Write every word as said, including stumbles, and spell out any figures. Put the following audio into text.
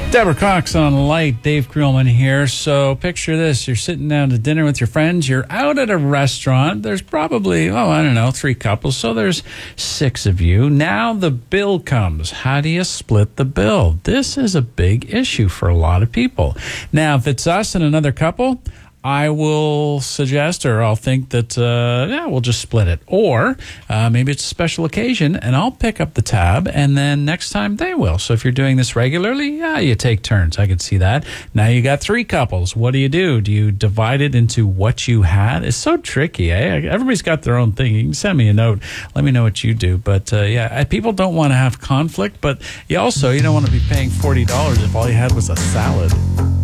Deborah Cox on Light, Dave Creelman here. So picture this, you're sitting down to dinner with your friends, you're out at a restaurant, there's probably, oh, I don't know, three couples, so there's six of you. Now the bill comes. How do you split the bill? This is a big issue for a lot of people. Now, if it's us and another couple, I will suggest, or I'll think that, uh, yeah, we'll just split it. Or uh, maybe it's a special occasion, and I'll pick up the tab, and then next time they will. So if you're doing this regularly, yeah, you take turns. I could see that. Now you got three couples. What do you do? Do you divide it into what you had? It's so tricky, eh? Everybody's got their own thing. You can send me a note. Let me know what you do. But, uh, yeah, people don't want to have conflict, but you also, you don't want to be paying forty dollars if all you had was a salad.